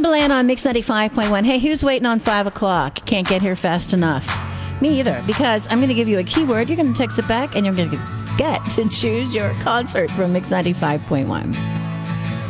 Timbaland on Mix 95.1. Hey, who's waiting on 5 o'clock? Can't get here fast enough. Me either, because I'm going to give you a keyword. You're going to text it back, and you're going to get to choose your concert from Mix 95.1.